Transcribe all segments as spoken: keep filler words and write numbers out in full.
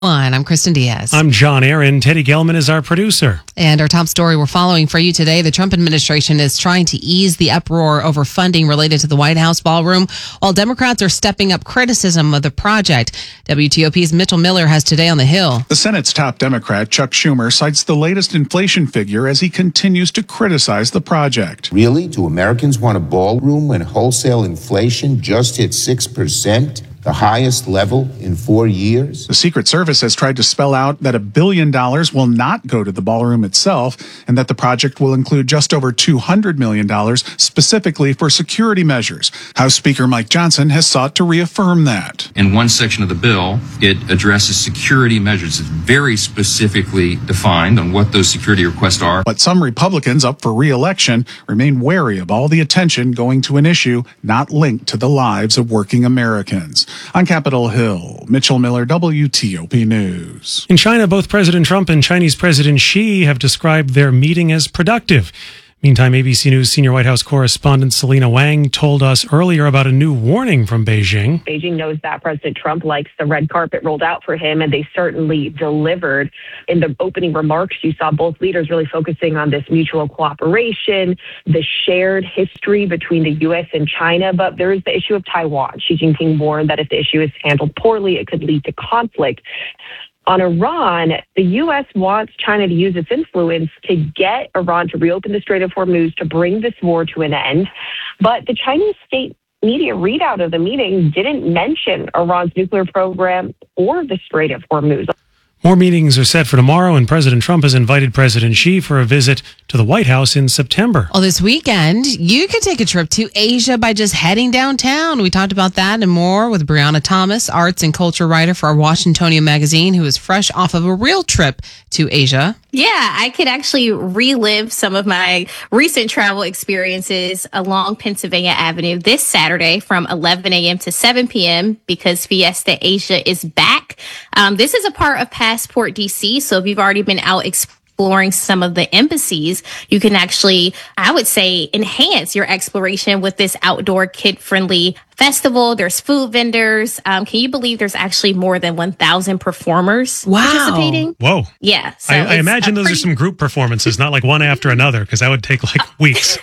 One, I'm Kristen Diaz. I'm John Aaron. Teddy Gelman is our producer. And our top story we're following for you today, the Trump administration is trying to ease the uproar over funding related to the White House ballroom, while Democrats are stepping up criticism of the project. W T O P's Mitchell Miller has today on the Hill. The Senate's top Democrat, Chuck Schumer, cites the latest inflation figure as he continues to criticize the project. Really? Do Americans want a ballroom when wholesale inflation just hit six percent? The highest level in four years? The Secret Service has tried to spell out that a billion dollars will not go to the ballroom itself and that the project will include just over two hundred million dollars specifically for security measures. House Speaker Mike Johnson has sought to reaffirm that. In one section of the bill, it addresses security measures. It's very specifically defined on what those security requests are. But some Republicans up for re-election remain wary of all the attention going to an issue not linked to the lives of working Americans. On Capitol Hill, Mitchell Miller, W T O P News. In China, both President Trump and Chinese President Xi have described their meeting as productive. Meantime, A B C News senior White House correspondent Selena Wang told us earlier about a new warning from Beijing. Beijing knows that President Trump likes the red carpet rolled out for him, and they certainly delivered. In the opening remarks, you saw both leaders really focusing on this mutual cooperation, the shared history between the U S and China. But there is the issue of Taiwan. Xi Jinping warned that if the issue is handled poorly, it could lead to conflict. On Iran, the U S wants China to use its influence to get Iran to reopen the Strait of Hormuz to bring this war to an end. But the Chinese state media readout of the meeting didn't mention Iran's nuclear program or the Strait of Hormuz. More meetings are set for tomorrow, and President Trump has invited President Xi for a visit to the White House in September. Well, this weekend, you could take a trip to Asia by just heading downtown. We talked about that and more with Brianna Thomas, arts and culture writer for our Washingtonian magazine, who is fresh off of a real trip to Asia. Yeah, I could actually relive some of my recent travel experiences along Pennsylvania Avenue this Saturday from eleven a.m. to seven p.m. because Fiesta Asia is back. Um, this is a part of Passport D C, so if you've already been out exploring some of the embassies, you can actually, I would say, enhance your exploration with this outdoor kid-friendly festival. There's food vendors. Um, can you believe there's actually more than one thousand performers wow. participating? Whoa. Yeah. So I, I imagine those pretty- are some group performances, not like one after another, because that would take like weeks.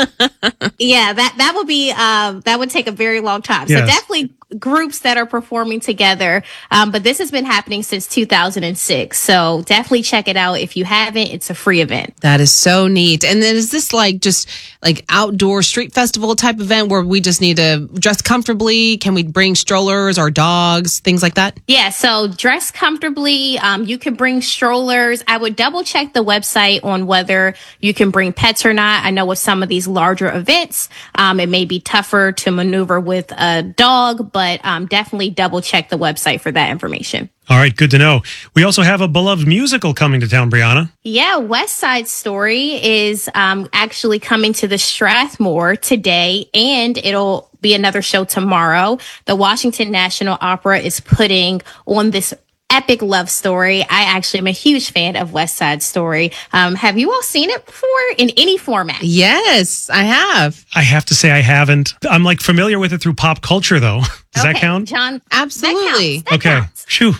Yeah, that, that would be, um, that would take a very long time. So Yes. definitely groups that are performing together. Um, but this has been happening since two thousand six. So definitely check it out. If you haven't, it's a free event. That is so neat. And then is this like just like outdoor street festival type event where we just need to dress comfortably? Can we bring strollers or dogs, things like that? Yeah, so dress comfortably. Um, you can bring strollers. I would double check the website on whether you can bring pets or not. I know with some of these larger events, um, it may be tougher to maneuver with a dog, but um, definitely double check the website for that information. All right, good to know. We also have a beloved musical coming to town, Brianna. Yeah, West Side Story is um, actually coming to the Strathmore today, and it'll be another show tomorrow. The Washington National Opera is putting on this epic love story. I actually am a huge fan of West Side Story. Um, have you all seen it before in any format? Yes, I have. I have to say I haven't. I'm like familiar with it through pop culture, though. Does okay, that count? John? Absolutely. That counts. That Okay. counts. Shoo.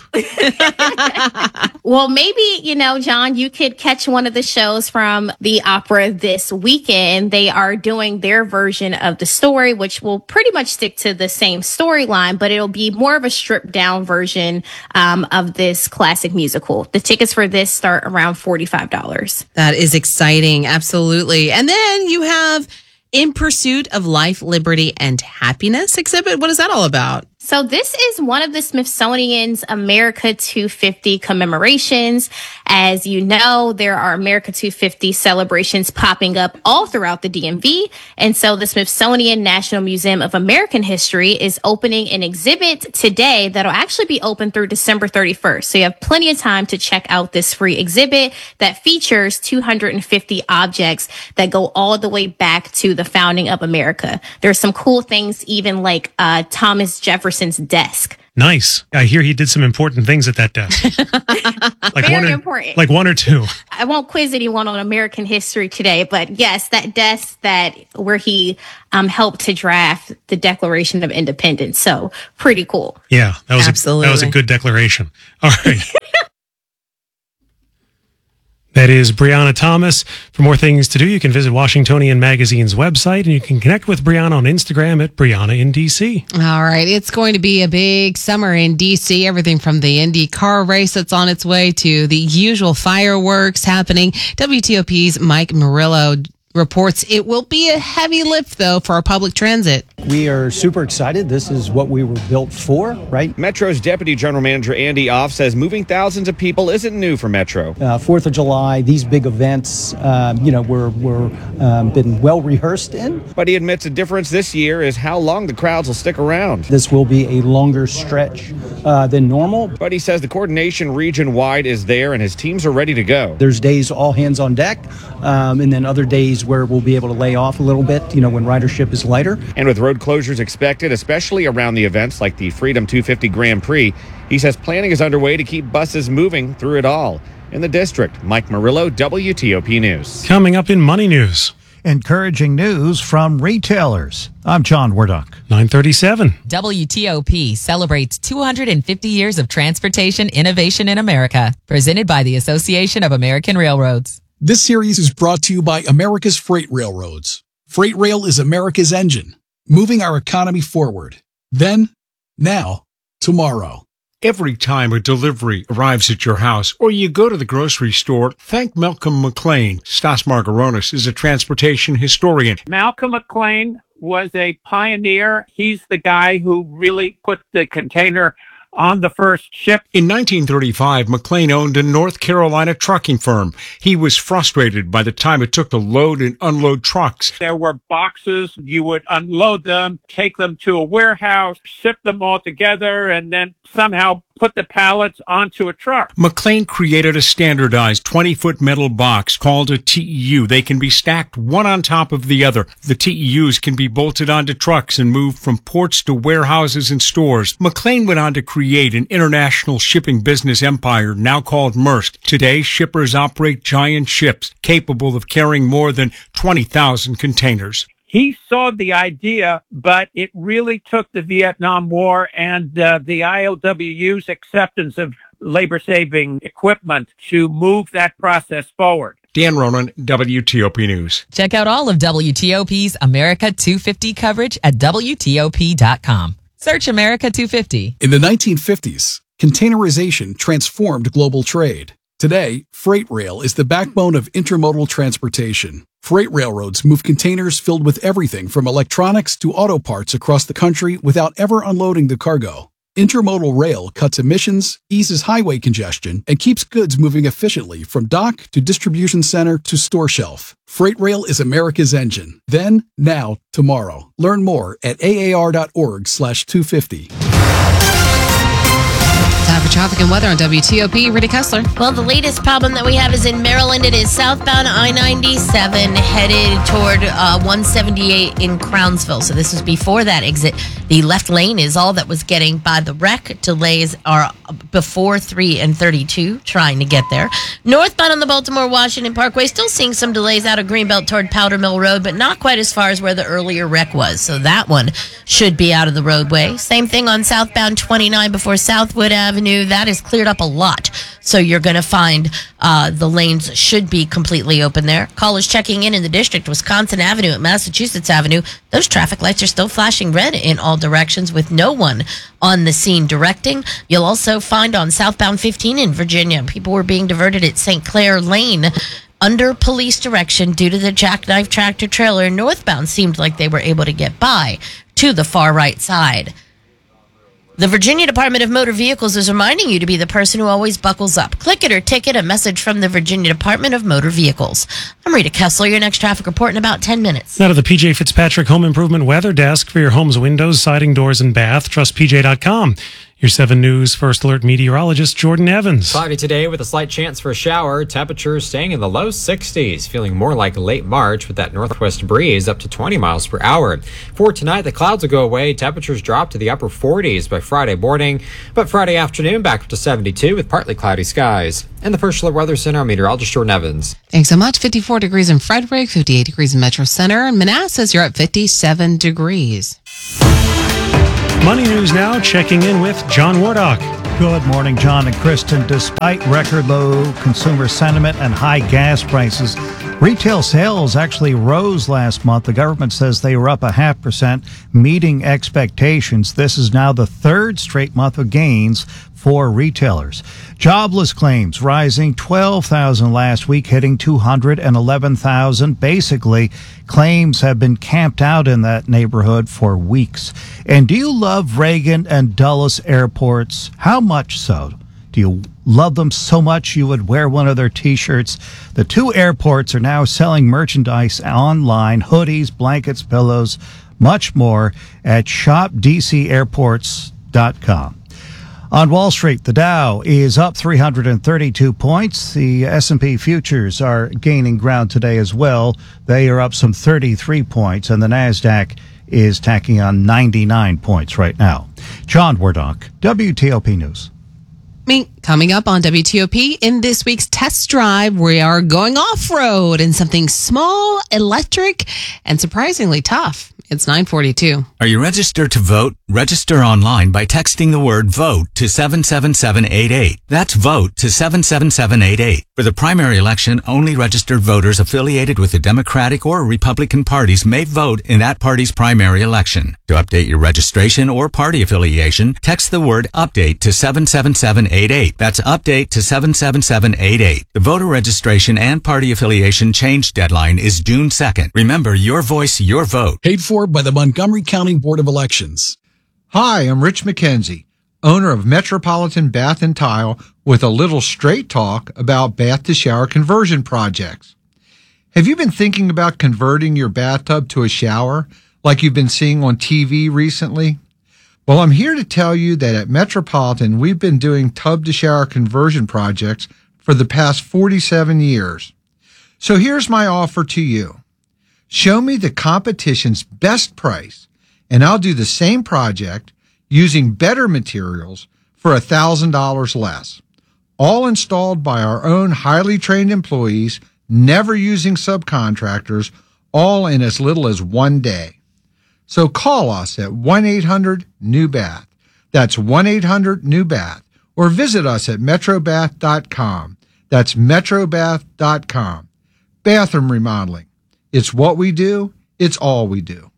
Well, maybe, you know, John, you could catch one of the shows from the opera this weekend. They are doing their version of the story, which will pretty much stick to the same storyline, but it'll be more of a stripped down version um, of this classic musical. The tickets for this start around forty-five dollars. That is exciting. Absolutely. And then you have In Pursuit of Life, Liberty, and Happiness exhibit. What is that all about? So this is one of the Smithsonian's America two fifty commemorations. As you know, there are America two fifty celebrations popping up all throughout the D M V. And so the Smithsonian National Museum of American History is opening an exhibit today that'll actually be open through December thirty-first. So you have plenty of time to check out this free exhibit that features two hundred fifty objects that go all the way back to the founding of America. There's some cool things, even like uh, Thomas Jefferson's desk Nice. I hear he did some important things at that desk. like Very one or, important. Like one or two. I won't quiz anyone on American history today, but yes, that desk that where he um, helped to draft the Declaration of Independence. So pretty cool. Yeah, that was Absolutely. A, that was a good declaration. All right. That is Brianna Thomas. For more things to do, you can visit Washingtonian Magazine's website, and you can connect with Brianna on Instagram at Brianna in D C. All right. It's going to be a big summer in D C. Everything from the Indy car race that's on its way to the usual fireworks happening. W T O P's Mike Murillo reports it will be a heavy lift, though, for our public transit. We are super excited. This is what we were built for, right? Metro's Deputy General Manager Andy Off says moving thousands of people isn't new for Metro. Uh, Fourth of July, these big events, um, you know, we're, we're um, been well rehearsed in. But he admits a difference this year is how long the crowds will stick around. This will be a longer stretch uh, than normal. But he says the coordination region-wide is there and his teams are ready to go. There's days all hands on deck, um, and then other days where we'll be able to lay off a little bit, you know, when ridership is lighter. And with road closures expected, especially around the events like the Freedom two fifty Grand Prix, he says planning is underway to keep buses moving through it all. In the district, Mike Murillo, W T O P News. Coming up in Money News. Encouraging news from retailers. I'm John Wardock. nine thirty-seven. W T O P celebrates two hundred fifty years of transportation innovation in America. Presented by the Association of American Railroads. This series is brought to you by America's Freight Railroads. Freight Rail is America's engine, moving our economy forward. Then, now, tomorrow. Every time a delivery arrives at your house or you go to the grocery store, thank Malcolm McLean. Stas Margaronis is a transportation historian. Malcolm McLean was a pioneer. He's the guy who really put the container on the first ship. In nineteen thirty-five, McLean owned a North Carolina trucking firm. He was frustrated by the time it took to load and unload trucks. There were boxes. You would unload them, take them to a warehouse, ship them all together, and then somehow put the pallets onto a truck. McLean created a standardized twenty-foot metal box called a T E U. They can be stacked one on top of the other. The T E Us can be bolted onto trucks and moved from ports to warehouses and stores. McLean went on to create an international shipping business empire now called Maersk. Today, shippers operate giant ships capable of carrying more than twenty thousand containers. He saw the idea, but it really took the Vietnam War and uh, the I O W U's acceptance of labor-saving equipment to move that process forward. Dan Ronan, W T O P News. Check out all of W T O P's America two fifty coverage at W T O P dot com. Search America two fifty. In the nineteen fifties, containerization transformed global trade. Today, freight rail is the backbone of intermodal transportation. Freight railroads move containers filled with everything from electronics to auto parts across the country without ever unloading the cargo. Intermodal rail cuts emissions, eases highway congestion, and keeps goods moving efficiently from dock to distribution center to store shelf. Freight rail is America's engine. Then, now, tomorrow. Learn more at A A R dot org slash two fifty. Time for traffic and weather on W T O P. Rita Kessler. Well, the latest problem that we have is in Maryland. It is southbound I ninety-seven headed toward uh, one seventy-eight in Crownsville. So this was before that exit. The left lane is all that was getting by the wreck. Delays are before three and thirty-two trying to get there. Northbound on the Baltimore-Washington Parkway, still seeing some delays out of Greenbelt toward Powder Mill Road, but not quite as far as where the earlier wreck was. So that one should be out of the roadway. Same thing on southbound twenty-nine before Southwood Avenue. That is cleared up a lot. So you're going to find uh, the lanes should be completely open there. Callers checking in in the district, Wisconsin Avenue at Massachusetts Avenue. Those traffic lights are still flashing red in all directions with no one on the scene directing. You'll also find on southbound fifteen in Virginia, people were being diverted at Saint Clair Lane under police direction due to the jackknife tractor trailer. Northbound seemed like they were able to get by to the far right side. The Virginia Department of Motor Vehicles is reminding you to be the person who always buckles up. Click it or ticket, a message from the Virginia Department of Motor Vehicles. I'm Rita Kessler, your next traffic report in about ten minutes. Out of the P J Fitzpatrick Home Improvement Weather Desk for your home's windows, siding, doors, and bath. Trust P J dot com. Your seven News First Alert meteorologist Jordan Evans. Cloudy today with a slight chance for a shower. Temperatures staying in the low sixties, feeling more like late March with that northwest breeze up to twenty miles per hour. For tonight, the clouds will go away. Temperatures drop to the upper forties by Friday morning, but Friday afternoon back up to seventy-two with partly cloudy skies. And the First Alert Weather Center, I'm meteorologist Jordan Evans. Thanks so much. fifty-four degrees in Frederick, fifty-eight degrees in Metro Center, and Manassas, you're at fifty-seven degrees. Money news now, checking in with John Wardock. Good morning, John and Kristen. Despite record low consumer sentiment and high gas prices, retail sales actually rose last month. The government says they were up a half percent, meeting expectations. This is now the third straight month of gains for retailers. Jobless claims rising twelve thousand last week, hitting two hundred eleven thousand. Basically, claims have been camped out in that neighborhood for weeks. And do you love Reagan and Dulles airports? How much so? Do you love them so much you would wear one of their T-shirts? The two airports are now selling merchandise online, hoodies, blankets, pillows, much more at shop d c airports dot com. On Wall Street, the Dow is up three hundred thirty-two points. The S and P futures are gaining ground today as well. They are up some thirty-three points, and the NASDAQ is tacking on ninety-nine points right now. John Wardock, W T O P News. Coming up on W T O P, in this week's test drive, we are going off-road in something small, electric, and surprisingly tough. It's nine forty-two. Are you registered to vote? Register online by texting the word VOTE to seven seven seven eight eight. That's VOTE to seven seven seven eight eight. For the primary election, only registered voters affiliated with the Democratic or Republican parties may vote in that party's primary election. To update your registration or party affiliation, text the word UPDATE to seven seven seven eight eight. That's UPDATE to seven seven seven eight eight. The voter registration and party affiliation change deadline is June second. Remember, your voice, your vote. Paid for by the Montgomery County Board of Elections. Hi, I'm Rich McKenzie, owner of Metropolitan Bath and Tile, with a little straight talk about bath to shower conversion projects. Have you been thinking about converting your bathtub to a shower like you've been seeing on T V recently? Well, I'm here to tell you that at Metropolitan, we've been doing tub to shower conversion projects for the past forty-seven years. So here's my offer to you. Show me the competition's best price, and I'll do the same project using better materials for one thousand dollars less. All installed by our own highly trained employees, never using subcontractors, all in as little as one day. So call us at one eight hundred new bath. That's one eight hundred new bath. Or visit us at metro bath dot com. That's metro bath dot com. Bathroom remodeling. It's what we do. It's all we do.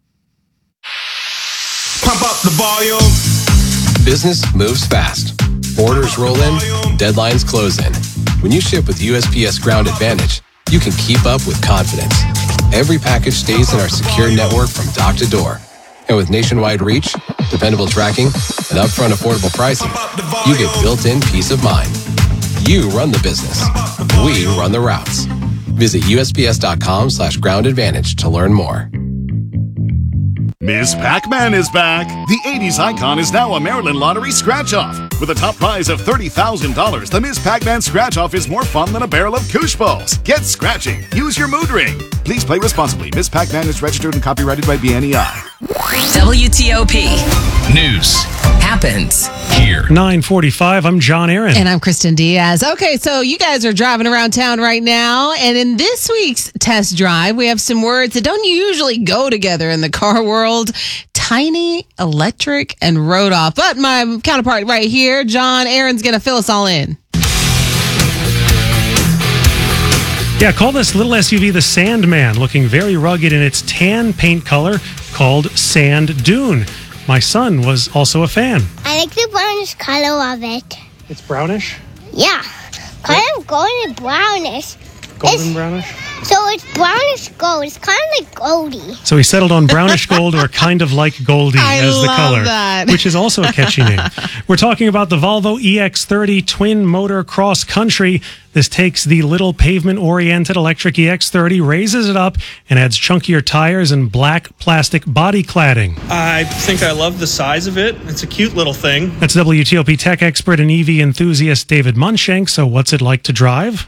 Pump up the volume. Business moves fast. Orders roll in, deadlines close in. When you ship with U S P S Ground Advantage, you can keep up with confidence. Every package stays in our secure network from dock to door. And with nationwide reach, dependable tracking, and upfront affordable pricing, you get built-in peace of mind. You run the business. We run the routes. Visit U S P S dot com slash ground advantage to learn more. Miz Pac-Man is back. The eighties icon is now a Maryland Lottery scratch-off. With a top prize of thirty thousand dollars, the Miz Pac-Man scratch-off is more fun than a barrel of Koosh Balls. Get scratching. Use your mood ring. Please play responsibly. Miz Pac-Man is registered and copyrighted by B N E I. W T O P News happens here. nine forty-five, I'm John Aaron. And I'm Kristen Diaz. Okay, so you guys are driving around town right now, and in this week's test drive, we have some words that don't usually go together in the car world. Tiny, electric, and road off. But my counterpart right here, John Aaron's going to fill us all in. Yeah, call this little S U V the Sandman, looking very rugged in its tan paint color called Sand Dune. My son was also a fan. I like the brownish color of it. It's brownish? Yeah, kind of golden brownish. Golden it's, brownish? So it's brownish gold. It's kind of like Goldie. So he settled on brownish gold, or kind of like Goldie I as the love color, that. which is also a catchy name. We're talking about the Volvo E X thirty twin motor cross country. This takes the little pavement-oriented electric E X thirty, raises it up, and adds chunkier tires and black plastic body cladding. I think I love the size of it. It's a cute little thing. That's W T O P tech expert and E V enthusiast David Munshank. So what's it like to drive?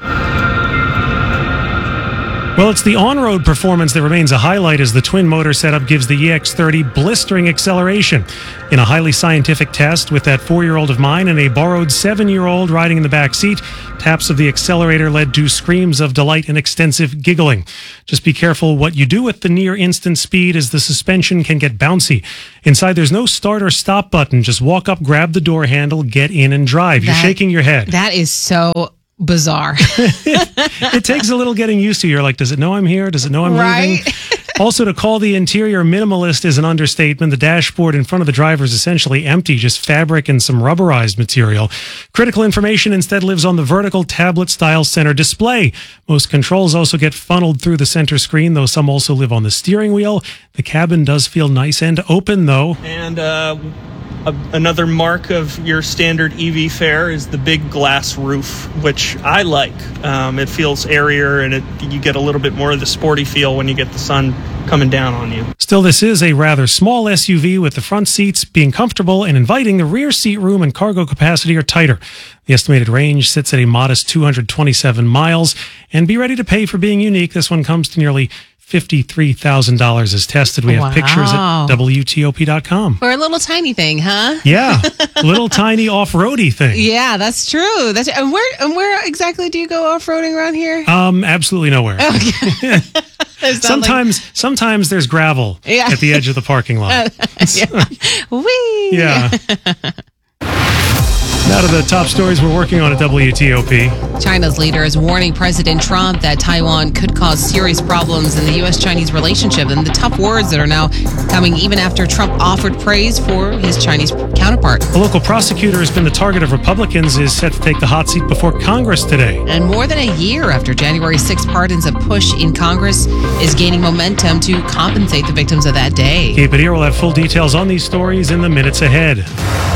Well, it's the on-road performance that remains a highlight, as the twin-motor setup gives the E X thirty blistering acceleration. In a highly scientific test with that four-year-old of mine and a borrowed seven-year-old riding in the back seat, taps of the accelerator led to screams of delight and extensive giggling. Just be careful what you do at the near-instant speed, as the suspension can get bouncy. Inside, there's no start or stop button. Just walk up, grab the door handle, get in, and drive. You're That- shaking your head. That is so bizarre. It takes a little getting used to. You're like, does it know I'm here? Does it know I'm Right? leaving? Also, to call the interior minimalist is an understatement. The dashboard in front of the driver is essentially empty, just fabric and some rubberized material. Critical information instead lives on the vertical tablet-style center display. Most controls also get funneled through the center screen, though some also live on the steering wheel. The cabin does feel nice and open, though. And uh, a, another mark of your standard E V fare is the big glass roof, which I like. Um, it feels airier, and it, you get a little bit more of the sporty feel when you get the sun coming down on you. Still, this is a rather small S U V, with the front seats being comfortable and inviting. The rear seat room and cargo capacity are tighter. The estimated range sits at a modest two hundred twenty-seven miles. And be ready to pay for being unique. This one comes to nearly fifty-three thousand dollars as tested. We have Wow. pictures at W T O P dot com. For a little tiny thing, huh? Yeah, little tiny off-roady thing. Yeah, that's true. That's and where and where exactly do you go off-roading around here? Um, absolutely nowhere. Okay. There's not, Sometimes, sometimes there's gravel Yeah. at the edge of the parking lot. yeah. Whee! Yeah. Now to the top stories we're working on at W T O P. China's leader is warning President Trump that Taiwan could cause serious problems in the U S Chinese relationship, and the tough words that are now coming even after Trump offered praise for his Chinese counterpart. A local prosecutor has been the target of Republicans, is set to take the hot seat before Congress today. And more than a year after January sixth pardons, a push in Congress is gaining momentum to compensate the victims of that day. Keep it here. We'll have full details on these stories in the minutes ahead.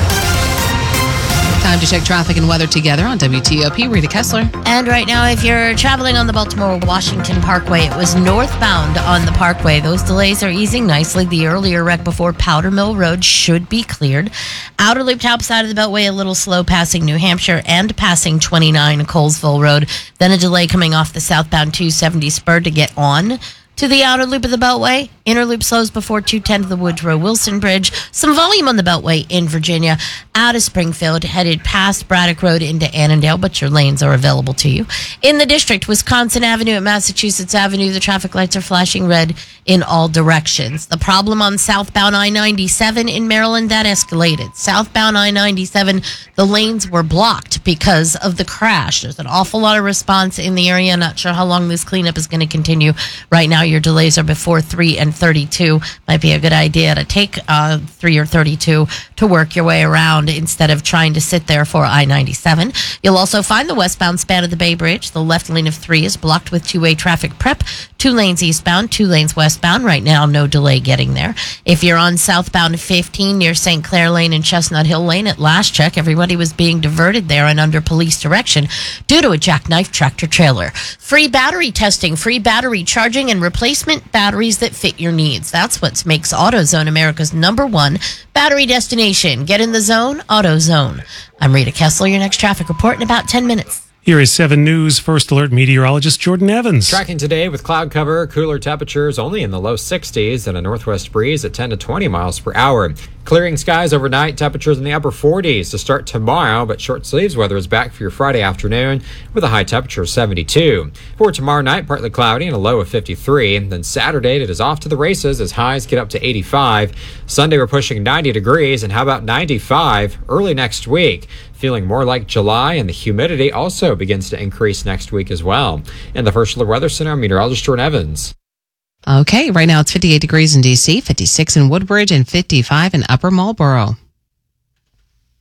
Time to check traffic and weather together on W T O P. Rita Kessler. And right now, if you're traveling on the Baltimore-Washington Parkway, it was northbound on the Parkway. Those delays are easing nicely. The earlier wreck before Powder Mill Road should be cleared. Outer loop top side of the Beltway, a little slow passing New Hampshire and passing twenty-nine Colesville Road. Then a delay coming off the southbound two seventy spur to get on to the outer loop of the Beltway. Inner loop slows before two ten to the Woodrow Wilson Bridge. Some volume on the Beltway in Virginia. Out of Springfield, headed past Braddock Road into Annandale, but your lanes are available to you. In the district, Wisconsin Avenue at Massachusetts Avenue, the traffic lights are flashing red in all directions. The problem on southbound I ninety-seven in Maryland, that escalated. Southbound I ninety-seven, the lanes were blocked because of the crash. There's an awful lot of response in the area. Not sure how long this cleanup is going to continue. Right now, your delays are before three and thirty-two. Might be a good idea to take uh, three or thirty-two to work your way around instead of trying to sit there for I ninety-seven. You'll also find the westbound span of the Bay Bridge. The left lane of three is blocked with two-way traffic prep. Two lanes eastbound, two lanes westbound. Right now, no delay getting there. If you're on southbound fifteen near Saint Clair Lane and Chestnut Hill Lane, at last check, everybody was being diverted there and under police direction due to a jackknife tractor trailer. Free battery testing, free battery charging, and replacement batteries that fit your needs. That's what makes AutoZone America's number one battery destination. Get in the zone, AutoZone. I'm Rita Kessler, your next traffic report in about ten minutes. Here is seven News First Alert meteorologist Jordan Evans. Tracking today with cloud cover, cooler temperatures only in the low sixties, and a northwest breeze at ten to twenty miles per hour. Clearing skies overnight, temperatures in the upper forties to start tomorrow, but short sleeves weather is back for your Friday afternoon with a high temperature of seventy-two. For tomorrow night, partly cloudy and a low of fifty-three. Then Saturday, it is off to the races as highs get up to eighty-five. Sunday, we're pushing ninety degrees, and how about ninety-five early next week? Feeling more like July, and the humidity also begins to increase next week as well. In the First Alert Weather Center, I'm meteorologist Jordan Evans. Okay, right now it's fifty-eight degrees in D C, fifty-six in Woodbridge, and fifty-five in Upper Marlboro.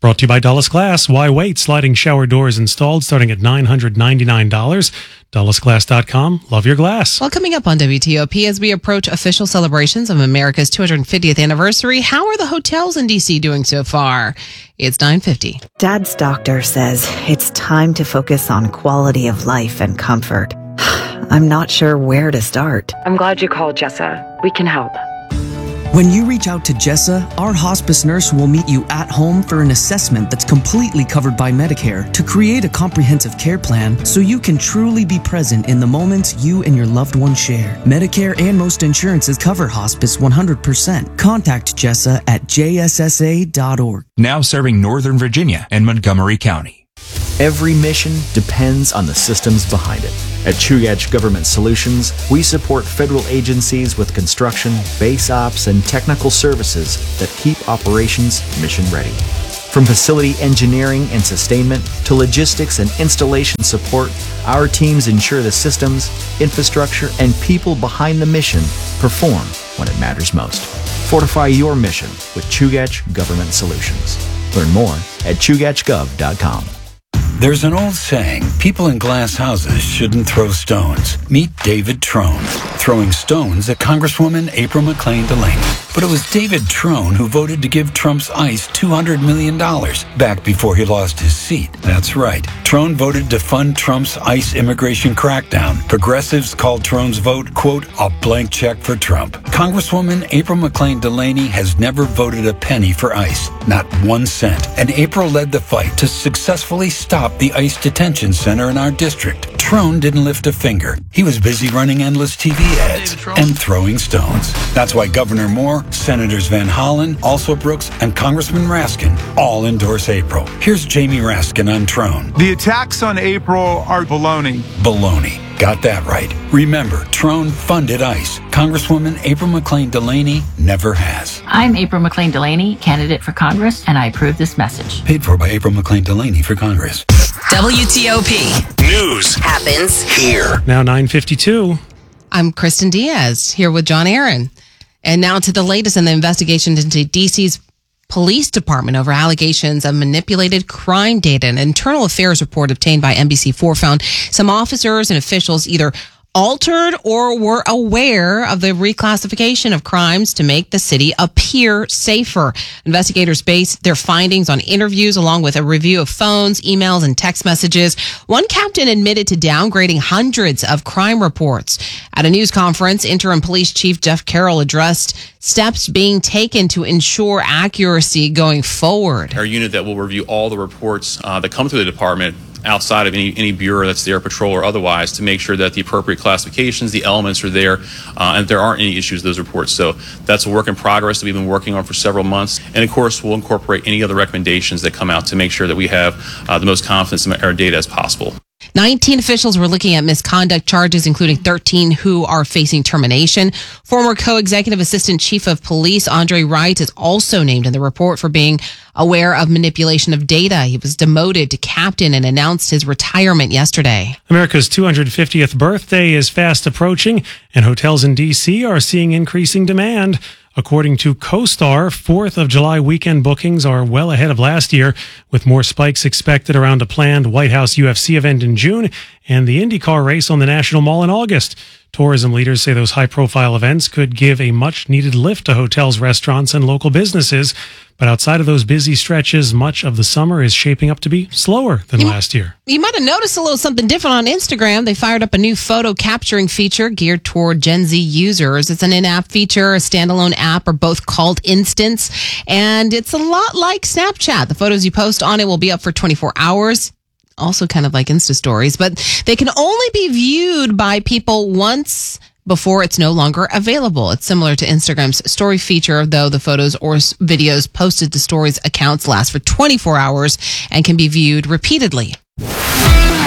Brought to you by Dulles Glass. Why wait? Sliding shower doors installed starting at nine hundred ninety-nine dollars. Dulles Glass dot com. Love your glass. Well, coming up on W T O P as we approach official celebrations of America's two hundred fiftieth anniversary, how are the hotels in D C doing so far? It's nine fifty. Dad's doctor says it's time to focus on quality of life and comfort. I'm not sure where to start. I'm glad you called, Jessa. We can help. When you reach out to Jessa, our hospice nurse will meet you at home for an assessment that's completely covered by Medicare to create a comprehensive care plan so you can truly be present in the moments you and your loved one share. Medicare and most insurances cover hospice one hundred percent. Contact Jessa at j s s a dot org. Now serving Northern Virginia and Montgomery County. Every mission depends on the systems behind it. At Chugach Government Solutions, we support federal agencies with construction, base ops, and technical services that keep operations mission ready. From facility engineering and sustainment to logistics and installation support, our teams ensure the systems, infrastructure, and people behind the mission perform when it matters most. Fortify your mission with Chugach Government Solutions. Learn more at chugach gov dot com. There's an old saying, people in glass houses shouldn't throw stones. Meet David Trone, throwing stones at Congresswoman April McClain Delaney. But it was David Trone who voted to give Trump's ICE two hundred million dollars back before he lost his seat. That's right. Trone voted to fund Trump's ICE immigration crackdown. Progressives called Trone's vote, quote, a blank check for Trump. Congresswoman April McClain Delaney has never voted a penny for ICE, not one cent. And April led the fight to successfully stop the ICE detention center in our district. Trone didn't lift a finger. He was busy running endless T V ads and throwing stones. That's why Governor Moore, Senators Van Hollen, also Brooks, and Congressman Raskin all endorse April. Here's Jamie Raskin on Trone. The attacks on April are baloney. Baloney. Got that right. Remember, Trone funded ICE. Congresswoman April McClain Delaney never has. I'm April McClain Delaney, candidate for Congress, and I approve this message. Paid for by April McClain Delaney for Congress. W T O P News happens here. Now nine fifty-two. I'm Kristen Diaz here with John Aaron. And now to the latest in the investigation into D C's police department over allegations of manipulated crime data. An internal affairs report obtained by N B C four found some officers and officials either altered or were aware of the reclassification of crimes to make the city appear safer. Investigators based their findings on interviews along with a review of phones, emails, and text messages. One captain admitted to downgrading hundreds of crime reports. At a news conference, Interim Police Chief Jeff Carroll addressed steps being taken to ensure accuracy going forward. Our unit that will review all the reports uh, that come through the department outside of any, any bureau that's there, patrol or otherwise, to make sure that the appropriate classifications, the elements are there, uh, and there aren't any issues with those reports. So that's a work in progress that we've been working on for several months. And of course, we'll incorporate any other recommendations that come out to make sure that we have uh, the most confidence in our data as possible. nineteen officials were looking at misconduct charges, including thirteen who are facing termination. Former co-executive assistant chief of police Andre Wright is also named in the report for being aware of manipulation of data. He was demoted to captain and announced his retirement yesterday. America's two hundred fiftieth birthday is fast approaching, and hotels in D C are seeing increasing demand. According to CoStar, fourth of July weekend bookings are well ahead of last year, with more spikes expected around a planned White House U F C event in June and the IndyCar race on the National Mall in August. Tourism leaders say those high-profile events could give a much-needed lift to hotels, restaurants, and local businesses. But outside of those busy stretches, much of the summer is shaping up to be slower than you, last year. You might have noticed a little something different on Instagram. They fired up a new photo capturing feature geared toward Gen Z users. It's an in-app feature, a standalone app, or both called Instants. And it's a lot like Snapchat. The photos you post on it will be up for twenty-four hours. Also kind of like Insta stories, but they can only be viewed by people once before it's no longer available. It's similar to Instagram's story feature, though the photos or videos posted to stories accounts last for twenty-four hours and can be viewed repeatedly.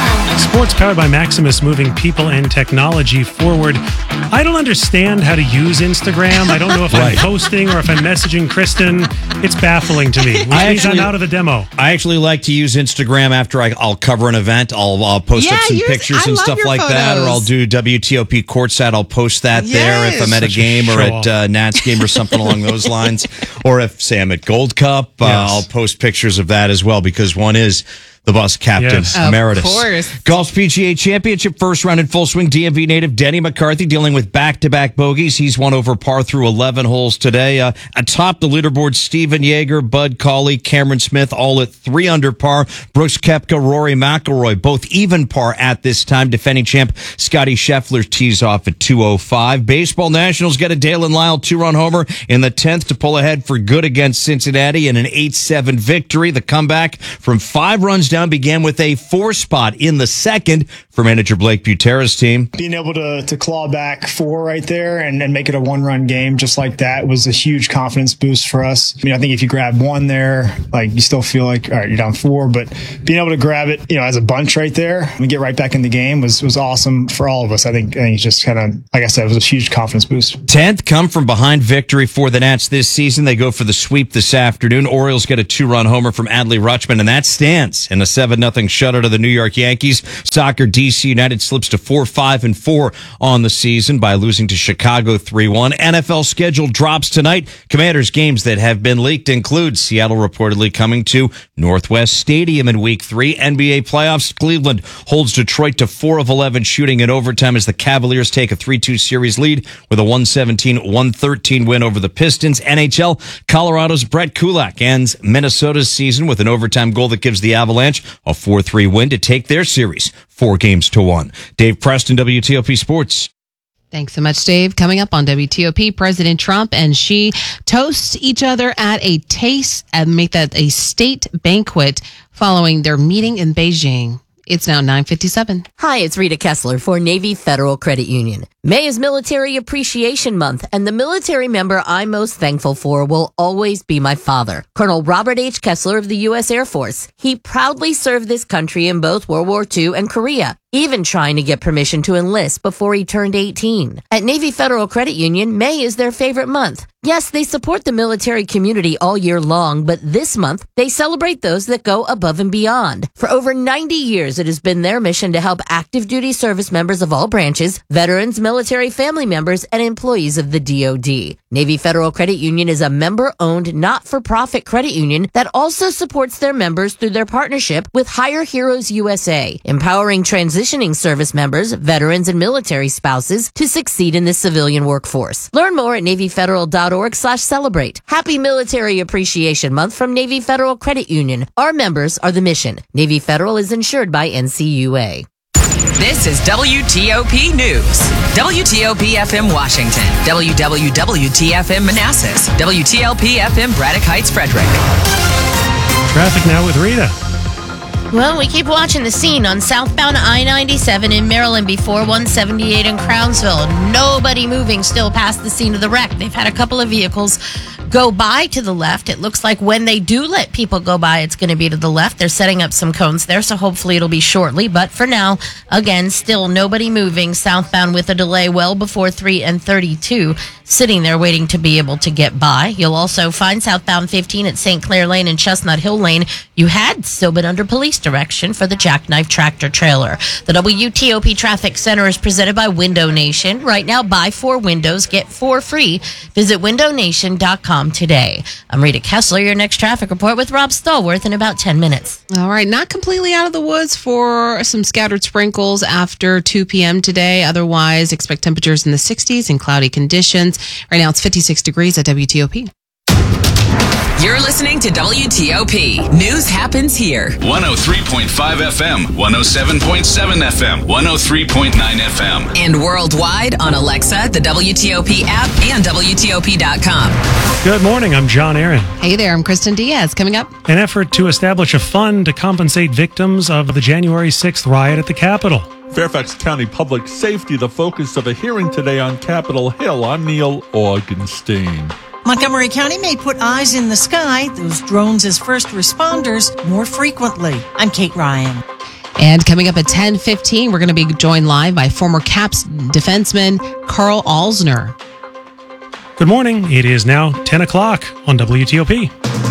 Sports powered by Maximus, moving people and technology forward. I don't understand how to use Instagram. I don't know if Right. I'm posting or if I'm messaging Kristen. It's baffling to me. Which I means actually- I'm out of the demo. I actually like to use Instagram after I, I'll cover an event. I'll, I'll post Yeah, up some yours- pictures I and love stuff your like that, or photos. I'll do W T O P courtside. I'll post that there if I'm at a Such a game or show-off. at uh, Nats game or something along those lines. Or if, say, I'm at Gold Cup, uh, Yes. I'll post pictures of that as well, because one is the bus captain Yes. Of emeritus. course. Golf's P G A Championship first round in full swing. D M V native Denny McCarthy dealing with back-to-back bogeys. He's won over par through eleven holes today. Uh, atop the leaderboard, Steven Yeager, Bud Cauley, Cameron Smith, all at three under par. Brooks Koepka, Rory McIlroy, both even par at this time. Defending champ Scotty Scheffler tees off at two oh five. Baseball Nationals get a Dalen Lyle two-run homer in the tenth to pull ahead for good against Cincinnati in an eight seven victory. The comeback from five runs down began with a four spot in the second for manager Blake Butera's team. Being able to, to claw back four right there and, and make it a one-run game just like that was a huge confidence boost for us. I mean, I think if you grab one there, like you still feel like, all right, you're down four, but being able to grab it, you know, as a bunch right there and get right back in the game was, was awesome for all of us. I think, I think it's just kind of, like I said, it was a huge confidence boost. tenth come from behind victory for the Nats this season. They go for the sweep this afternoon. Orioles get a two-run homer from Adley Rutschman, and that stands in a seven nothing shutout of the New York Yankees. Soccer D C United slips to four five and four on the season by losing to Chicago three one. N F L schedule drops tonight. Commanders games that have been leaked include Seattle reportedly coming to Northwest Stadium in week three. N B A playoffs, Cleveland holds Detroit to four of eleven shooting in overtime as the Cavaliers take a three two series lead with a one seventeen one thirteen win over the Pistons. N H L, Colorado's Brett Kulak ends Minnesota's season with an overtime goal that gives the Avalanche a four three win to take their series four games to one. Dave Preston, W T O P Sports. Thanks so much, Dave. Coming up on W T O P, President Trump and Xi toast each other at a taste and make that a state banquet following their meeting in Beijing. It's now nine fifty-seven. Hi, it's Rita Kessler for Navy Federal Credit Union. May is Military Appreciation Month, and the military member I'm most thankful for will always be my father, Colonel Robert H. Kessler of the U S Air Force. He proudly served this country in both World War Two and Korea, even trying to get permission to enlist before he turned eighteen. At Navy Federal Credit Union, May is their favorite month. Yes, they support the military community all year long, but this month, they celebrate those that go above and beyond. For over ninety years, it has been their mission to help active duty service members of all branches, veterans, military family members, and employees of the D O D. Navy Federal Credit Union is a member-owned, not-for-profit credit union that also supports their members through their partnership with Hire Heroes U S A, empowering transitioning service members, veterans, and military spouses to succeed in the civilian workforce. Learn more at Navy Federal dot org slash celebrate. Happy Military Appreciation Month from Navy Federal Credit Union. Our members are the mission. Navy Federal is insured by N C U A. This is W T O P News. W T O P F M Washington. W W W T F M Manassas. W T L P F M Braddock Heights, Frederick. Traffic now with Rita. Well, we keep watching the scene on southbound I ninety-seven in Maryland before one seventy-eight in Crownsville. Nobody moving still past the scene of the wreck. They've had a couple of vehicles go by to the left. It looks like when they do let people go by, it's going to be to the left. They're setting up some cones there, so hopefully it'll be shortly. But for now, again, still nobody moving southbound with a delay well before three and thirty-two, sitting there waiting to be able to get by. You'll also find southbound fifteen at Saint Clair Lane and Chestnut Hill Lane. You had still been under police direction for the jackknife tractor trailer. The W T O P Traffic Center is presented by Window Nation. Right now, buy four windows, get four free. Visit window nation dot com today. I'm Rita Kessler, your next traffic report with Rob Stallworth in about ten minutes. All right, not completely out of the woods for some scattered sprinkles after two p.m. today. Otherwise, expect temperatures in the sixties and cloudy conditions. Right now, it's fifty-six degrees at W T O P. You're listening to W T O P. News happens here. one oh three point five F M, one oh seven point seven F M, one oh three point nine F M. And worldwide on Alexa, the W T O P app, and W T O P dot com. Good morning. I'm John Aaron. Hey there, I'm Kristen Diaz. Coming up, An effort to establish a fund to compensate victims of the January sixth riot at the Capitol. Fairfax County Public Safety, the focus of a hearing today on Capitol Hill. I'm Neil Augenstein. Montgomery County may put eyes in the sky, those drones as first responders, more frequently. I'm Kate Ryan. And coming up at ten fifteen, we're going to be joined live by former Caps defenseman Carl Alsner. Good morning. It is now ten o'clock on W T O P.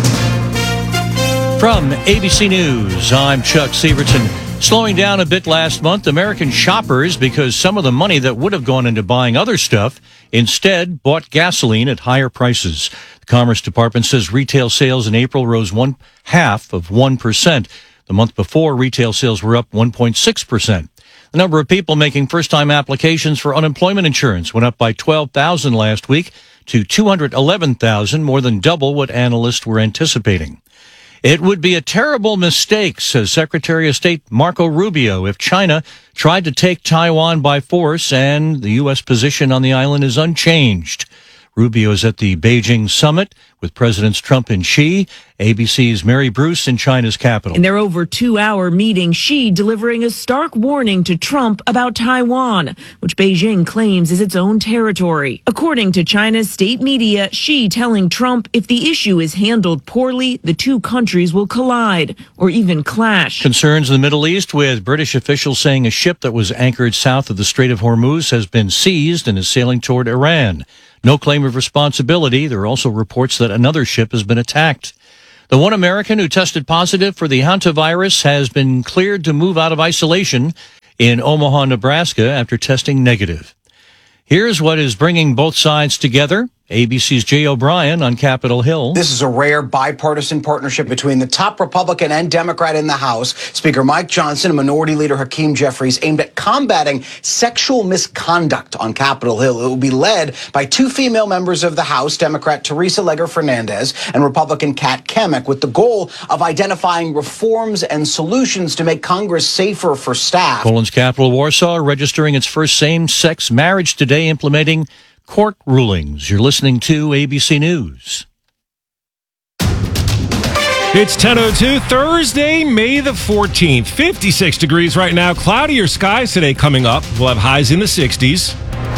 From A B C News, I'm Chuck Severson. Slowing down a bit last month, American shoppers, because some of the money that would have gone into buying other stuff instead bought gasoline at higher prices. The Commerce Department says retail sales in April rose one half of one percent. The month before, retail sales were up one point six percent. The number of people making first-time applications for unemployment insurance went up by twelve thousand last week to two hundred eleven thousand, more than double what analysts were anticipating. It would be a terrible mistake, says Secretary of State Marco Rubio, if China tried to take Taiwan by force and the U S position on the island is unchanged. Rubio is at the Beijing summit with Presidents Trump and Xi. A B C's Mary Bruce in China's capital. In their over two-hour meeting, Xi delivering a stark warning to Trump about Taiwan, which Beijing claims is its own territory. According to China's state media, Xi telling Trump if the issue is handled poorly, the two countries will collide or even clash. Concerns in the Middle East, with British officials saying a ship that was anchored south of the Strait of Hormuz has been seized and is sailing toward Iran. No claim of responsibility. There are also reports that another ship has been attacked. The one American who tested positive for the hantavirus has been cleared to move out of isolation in Omaha, Nebraska, after testing negative. Here's what is bringing both sides together. A B C's Jay O'Brien on Capitol Hill. This is a rare bipartisan partnership between the top Republican and Democrat in the House, Speaker Mike Johnson and Minority Leader Hakeem Jeffries, aimed at combating sexual misconduct on Capitol Hill. It will be led by two female members of the House, Democrat Teresa Legger Fernandez and Republican Kat Kemick, with the goal of identifying reforms and solutions to make Congress safer for staff. Poland's capital, Warsaw, registering its first same-sex marriage today, implementing court rulings. You're listening to A B C News. It's ten oh two, Thursday, May the fourteenth. fifty-six degrees right now. Cloudier skies today coming up. We'll have highs in the sixties.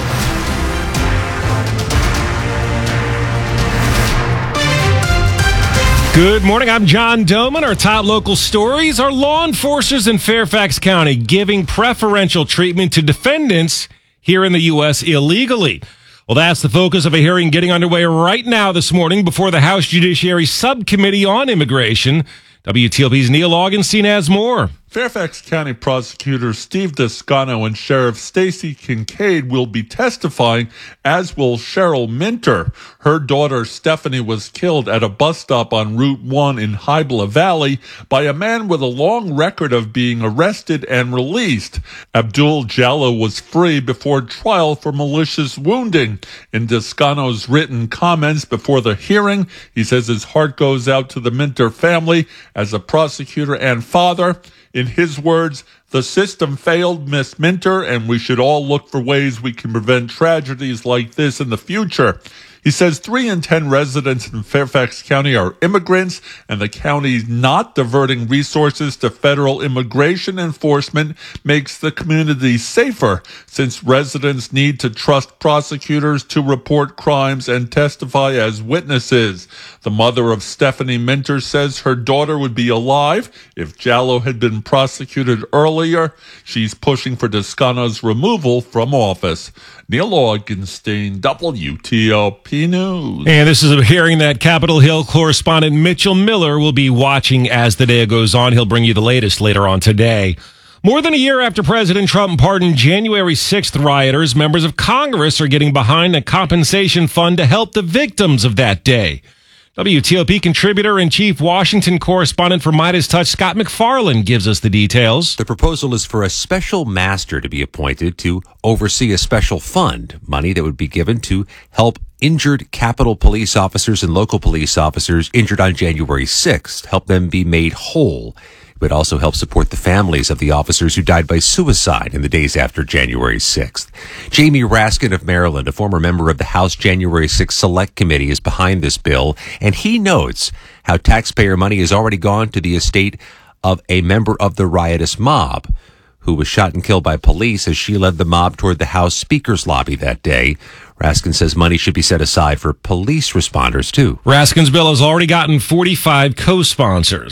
Good morning, I'm John Doman. Our top local stories are law enforcers in Fairfax County giving preferential treatment to defendants here in the U S illegally. Well, that's the focus of a hearing getting underway right now this morning before the House Judiciary Subcommittee on Immigration. W T O P's Neil Augenstein has more. Fairfax County Prosecutor Steve Descano and Sheriff Stacy Kincaid will be testifying, as will Cheryl Minter. Her daughter Stephanie was killed at a bus stop on Route one in Hybla Valley by a man with a long record of being arrested and released. Abdul Jallo was free before trial for malicious wounding. In Descano's written comments before the hearing, he says his heart goes out to the Minter family as a prosecutor and father. In his words, the system failed Miss Minter, and we should all look for ways we can prevent tragedies like this in the future. He says three in ten residents in Fairfax County are immigrants, and the county not diverting resources to federal immigration enforcement makes the community safer, since residents need to trust prosecutors to report crimes and testify as witnesses. The mother of Stephanie Minter says her daughter would be alive if Jallo had been prosecuted earlier. She's pushing for Descano's removal from office. Neil Augenstein, W T O P News. And this is a hearing that Capitol Hill correspondent Mitchell Miller will be watching as the day goes on. He'll bring you the latest later on today. More than a year after President Trump pardoned January sixth rioters, members of Congress are getting behind a compensation fund to help the victims of that day. W T O P contributor and chief Washington correspondent for Midas Touch, Scott McFarland, gives us the details. The proposal is for a special master to be appointed to oversee a special fund, money that would be given to help injured Capitol police officers and local police officers injured on January sixth, help them be made whole. It would also help support the families of the officers who died by suicide in the days after January sixth. Jamie Raskin of Maryland, a former member of the House January sixth Select Committee, is behind this bill, and he notes how taxpayer money has already gone to the estate of a member of the riotous mob who was shot and killed by police as she led the mob toward the House Speaker's lobby that day. Raskin says money should be set aside for police responders, too. Raskin's bill has already gotten forty-five co-sponsors.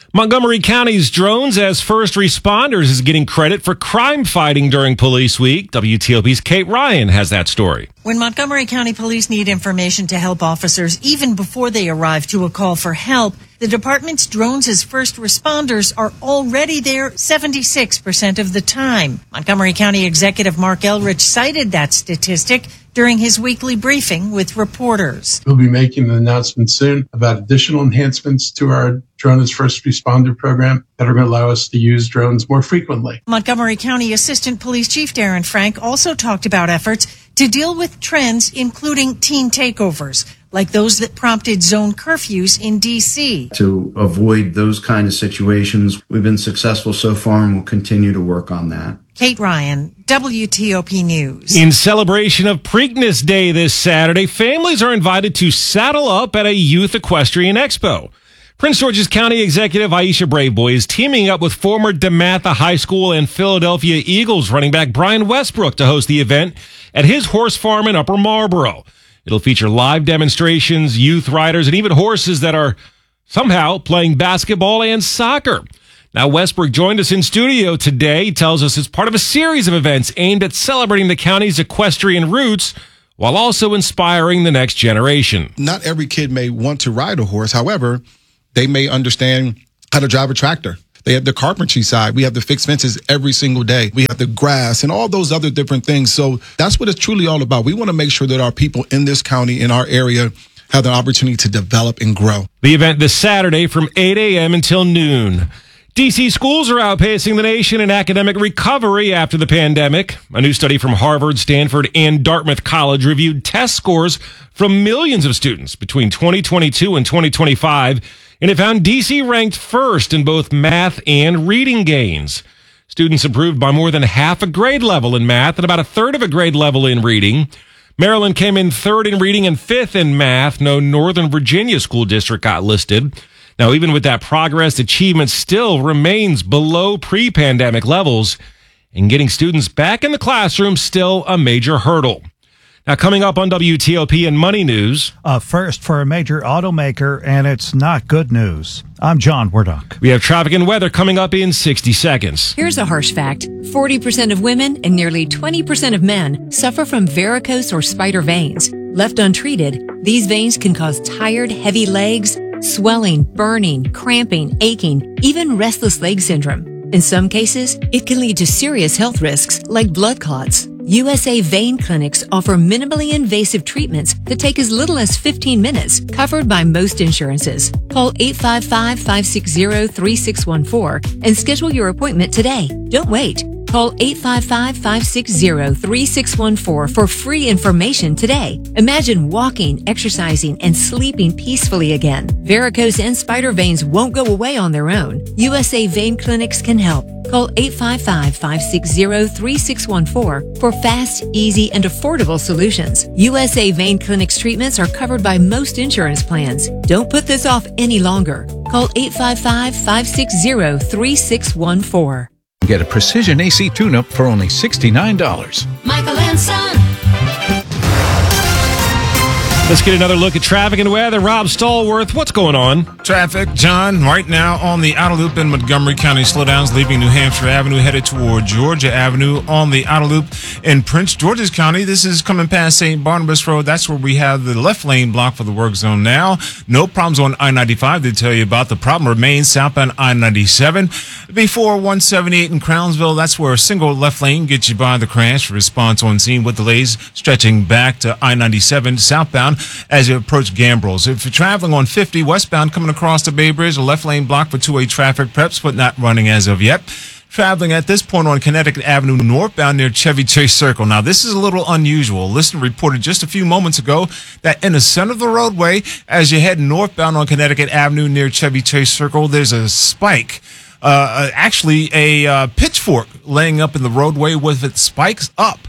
Montgomery County's drones as first responders is getting credit for crime fighting during Police Week. W T O P's Kate Ryan has that story. When Montgomery County Police need information to help officers even before they arrive to a call for help, the department's drones as first responders are already there seventy-six percent of the time. Montgomery County Executive Mark Elrich cited that statistic during his weekly briefing with reporters. We'll be making an announcement soon about additional enhancements to our Drone as First Responder program that are going to allow us to use drones more frequently. Montgomery County Assistant Police Chief Darren Frank also talked about efforts to deal with trends including teen takeovers, like those that prompted zone curfews in D C. To avoid those kind of situations, we've been successful so far and we'll continue to work on that. Kate Ryan, W T O P News. In celebration of Preakness Day this Saturday, families are invited to saddle up at a youth equestrian expo. Prince George's County Executive Aisha Braveboy is teaming up with former DeMatha High School and Philadelphia Eagles running back Brian Westbrook to host the event at his horse farm in Upper Marlboro. It'll feature live demonstrations, youth riders, and even horses that are somehow playing basketball and soccer. Now, Westbrook joined us in studio today. He tells us it's part of a series of events aimed at celebrating the county's equestrian roots while also inspiring the next generation. Not every kid may want to ride a horse. However, they may understand how to drive a tractor. They have the carpentry side. We have to fix fences every single day. We have the grass and all those other different things. So that's what it's truly all about. We want to make sure that our people in this county, in our area, have the opportunity to develop and grow. The event this Saturday from eight a.m. until noon. D C schools are outpacing the nation in academic recovery after the pandemic. A new study from Harvard, Stanford, and Dartmouth College reviewed test scores from millions of students between twenty twenty-two and twenty twenty-five, and it found D C ranked first in both math and reading gains. Students improved by more than half a grade level in math and about a third of a grade level in reading. Maryland came in third in reading and fifth in math. No Northern Virginia school district got listed. Now, even with that progress, achievement still remains below pre-pandemic levels, and getting students back in the classroom still a major hurdle. Now, coming up on W T O P and Money News. A first for a major automaker, and it's not good news. I'm John Wardock. We have traffic and weather coming up in sixty seconds. Here's a harsh fact. forty percent of women and nearly twenty percent of men suffer from varicose or spider veins. Left untreated, these veins can cause tired, heavy legs, swelling, burning, cramping, aching, even restless leg syndrome. In some cases, it can lead to serious health risks like blood clots. U S A Vein Clinics offer minimally invasive treatments that take as little as fifteen minutes, covered by most insurances. Call eight five five, five six zero, three six one four and schedule your appointment today. Don't wait. Call eight five five, five six zero, three six one four for free information today. Imagine walking, exercising, and sleeping peacefully again. Varicose and spider veins won't go away on their own. U S A Vein Clinics can help. Call eight five five, five six zero, three six one four for fast, easy, and affordable solutions. U S A Vein Clinics treatments are covered by most insurance plans. Don't put this off any longer. Call eight five five, five six zero, three six one four. Get a precision A C tune-up for only sixty-nine dollars. Michael and Son. Let's get another look at traffic and weather. Rob Stallworth, what's going on? Traffic, John, right now on the outer loop in Montgomery County. Slowdowns leaving New Hampshire Avenue, headed toward Georgia Avenue. On the outer loop in Prince George's County, this is coming past Saint Barnabas Road. That's where we have the left lane blocked for the work zone now. No problems on I ninety-five to tell you about. The problem remains southbound I ninety-seven. Before one seventy-eight in Crownsville, that's where a single left lane gets you by the crash. Response on scene with delays stretching back to I ninety-seven southbound as you approach Gambrills. If you're traveling on fifty westbound coming across the Bay Bridge, a left lane blocked for two-way traffic, preps but not running as of yet. Traveling at this point on Connecticut Avenue northbound near Chevy Chase Circle. Now, this is a little unusual. A listener reported just a few moments ago that in the center of the roadway, as you head northbound on Connecticut Avenue near Chevy Chase Circle, there's a spike. Uh, actually, a uh, pitchfork laying up in the roadway with its spikes up.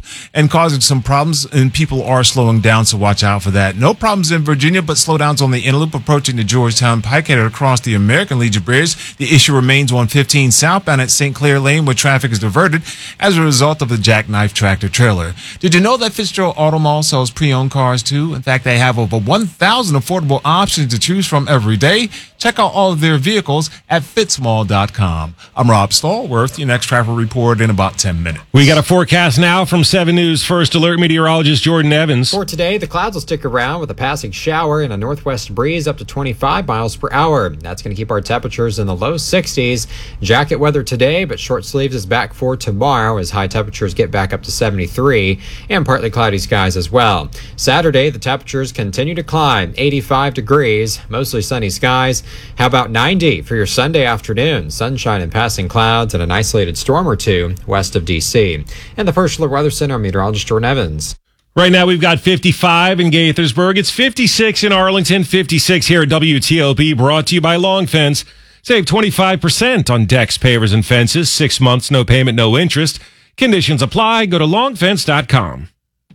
and causing some problems, and people are slowing down, so watch out for that. No problems in Virginia, but slowdowns on the inner loop approaching the Georgetown Pike headed across the American Legion Bridge. The issue remains on fifteen southbound at Saint Clair Lane, where traffic is diverted as a result of the jackknife tractor trailer. Did you know that Fitzgerald Auto Mall sells pre-owned cars too? In fact, they have over one thousand affordable options to choose from every day. Check out all of their vehicles at fitzmall dot com. I'm Rob Stallworth. Your next traffic report in about ten minutes. We got a forecast now from seven News First Alert meteorologist Jordan Evans. For today, the clouds will stick around with a passing shower and a northwest breeze up to twenty-five miles per hour. That's going to keep our temperatures in the low sixties. Jacket weather today, but short sleeves is back for tomorrow as high temperatures get back up to seventy-three, and partly cloudy skies as well. Saturday, the temperatures continue to climb, eighty-five degrees, mostly sunny skies. How about ninety for your Sunday afternoon? Sunshine and passing clouds and an isolated storm or two west of D C. And the First Alert Weather Center, meteorologist Jordan Evans. Right now we've got fifty-five in Gaithersburg. It's fifty-six in Arlington, fifty-six here at W T O P, brought to you by Long Fence. Save twenty-five percent on decks, pavers, and fences. Six months, no payment, no interest. Conditions apply. Go to long fence dot com.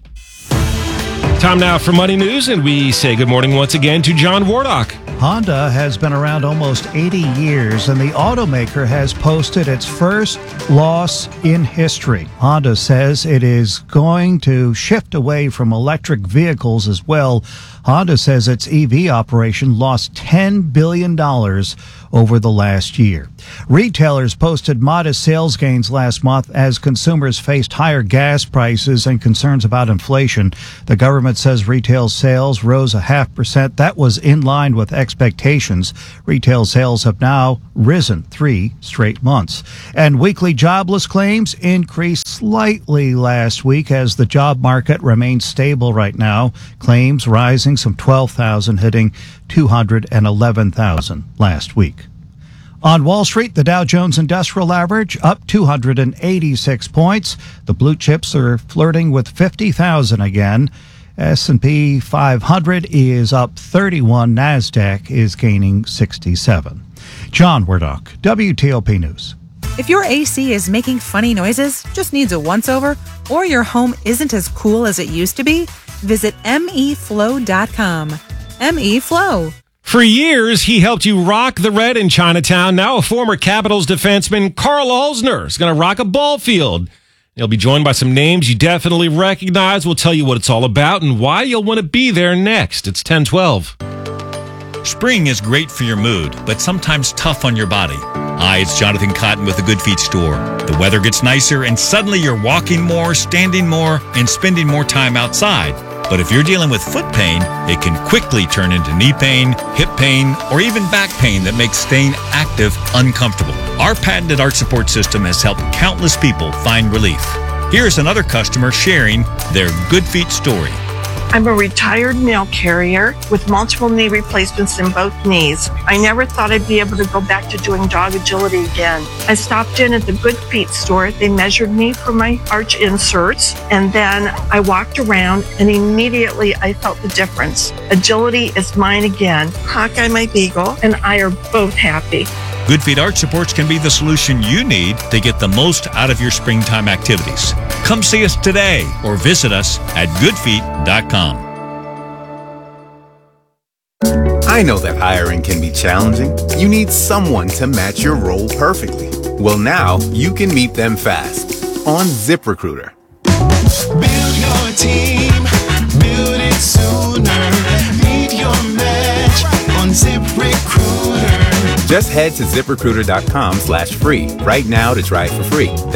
Time now for Money News, and we say good morning once again to John Wardock. Honda has been around almost eighty years, and the automaker has posted its first loss in history. Honda says it is going to shift away from electric vehicles as well. Honda says its E V operation lost ten billion dollars over the last year. Retailers posted modest sales gains last month as consumers faced higher gas prices and concerns about inflation. The government says retail sales rose a half percent. That was in line with expectations. Retail sales have now risen three straight months. And weekly jobless claims increased slightly last week as the job market remains stable right now. Claims rising some twelve thousand, hitting two hundred eleven thousand last week. On Wall Street, the Dow Jones Industrial Average up two hundred eighty-six points. The blue chips are flirting with fifty thousand again. S and P five hundred is up thirty-one. NASDAQ is gaining sixty-seven. John Wardock, W T O P News. If your A C is making funny noises, just needs a once-over, or your home isn't as cool as it used to be, visit M E Flow dot com. M E Flow. For years, he helped you rock the red in Chinatown. Now a former Capitals defenseman, Carl Alsner, is going to rock a ball field. He'll be joined by some names you definitely recognize. We'll tell you what it's all about and why you'll want to be there next. It's ten twelve. Spring is great for your mood, but sometimes tough on your body. Hi, it's Jonathan Cotton with the Good Feet store. The weather gets nicer and suddenly you're walking more, standing more, and spending more time outside. But if you're dealing with foot pain, it can quickly turn into knee pain, hip pain, or even back pain that makes staying active uncomfortable. Our patented arch support system has helped countless people find relief. Here's another customer sharing their Good Feet story. I'm a retired mail carrier with multiple knee replacements in both knees. I never thought I'd be able to go back to doing dog agility again. I stopped in at the Good Feet store. They measured me for my arch inserts, and then I walked around, and immediately I felt the difference. Agility is mine again. Hawkeye, my beagle, and I are both happy. Good Feet Arch Supports can be the solution you need to get the most out of your springtime activities. Come see us today or visit us at good feet dot com. I know that hiring can be challenging. You need someone to match your role perfectly. Well, now you can meet them fast on ZipRecruiter. Build your team, build it sooner. Meet your match on ZipRecruiter. Just head to zip recruiter dot com slash free right now to try it for free.